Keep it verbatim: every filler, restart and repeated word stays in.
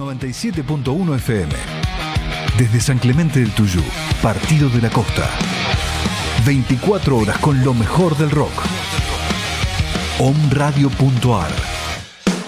noventa y siete punto uno F M. Desde San Clemente del Tuyú, Partido de la Costa. veinticuatro horas con lo mejor del rock. Om Radio punto ar